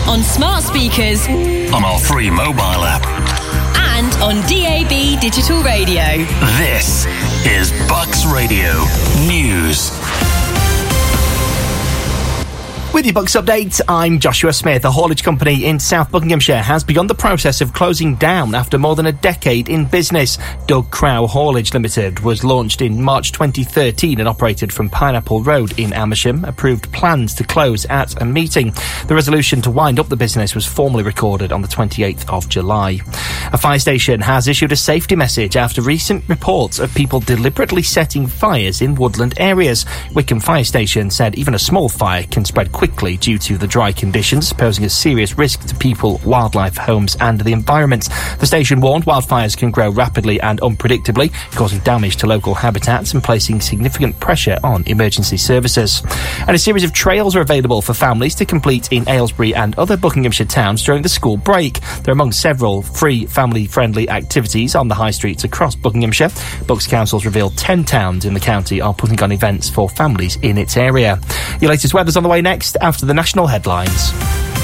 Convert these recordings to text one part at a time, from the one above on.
on smart speakers, on our free mobile app, and on DAB digital radio. This is Bucks Radio News. With your Bucks update, I'm Joshua Smith. A haulage company in South Buckinghamshire has begun the process of closing down after more than a decade in business. Doug Crow Haulage Limited was launched in March 2013 and operated from Pineapple Road in Amersham, approved plans to close at a meeting. The resolution to wind up the business was formally recorded on the 28th of July. A fire station has issued a safety message after recent reports of people deliberately setting fires in woodland areas. Wickham Fire Station said even a small fire can spread quickly due to the dry conditions, posing a serious risk to people, wildlife, homes and the environment. The station warned wildfires can grow rapidly and unpredictably, causing damage to local habitats and placing significant pressure on emergency services. And a series of trails are available for families to complete in Aylesbury and other Buckinghamshire towns during the school break. They're among several free family-friendly activities on the high streets across Buckinghamshire. Bucks Council's revealed 10 towns in the county are putting on events for families in its area. Your latest weather's on the way next, after the national headlines.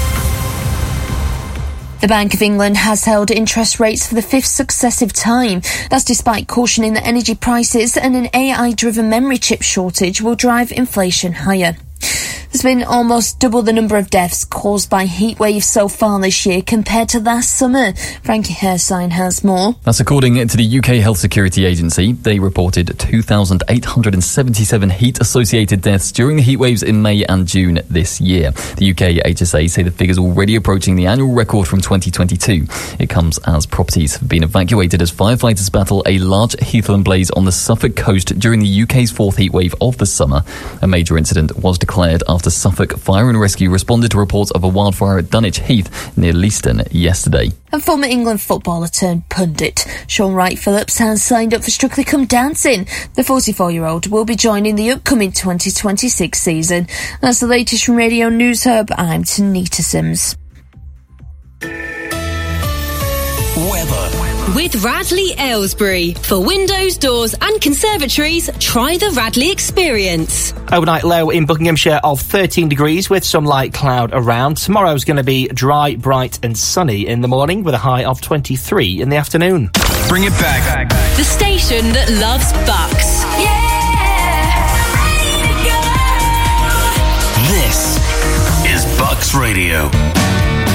The Bank of England has held interest rates for the fifth successive time. That's despite cautioning that energy prices and an AI-driven memory chip shortage will drive inflation higher. There's been almost double the number of deaths caused by heat waves so far this year compared to last summer. Frankie Hersign has more. That's according to the UK Health Security Agency. They reported 2,877 heat-associated deaths during the heat waves in May and June this year. The UK HSA say the figure's already approaching the annual record from 2022. It comes as properties have been evacuated as firefighters battle a large heathland blaze on the Suffolk coast during the UK's fourth heat wave of the summer. A major incident was declared after Suffolk Fire and Rescue responded to reports of a wildfire at Dunwich Heath near Leiston yesterday. And former England footballer turned pundit Sean Wright-Phillips has signed up for Strictly Come Dancing. The 44-year-old will be joining the upcoming 2026 season. That's the latest from Radio News Hub. I'm Tanita Sims. Weather. With Radley Aylesbury. For windows, doors and conservatories, try the Radley experience. Overnight low in Buckinghamshire of 13 degrees with some light cloud around. Tomorrow's going to be dry, bright and sunny in the morning with a high of 23 in the afternoon. Bring it back. The station that loves Bucks. This is Bucks Radio.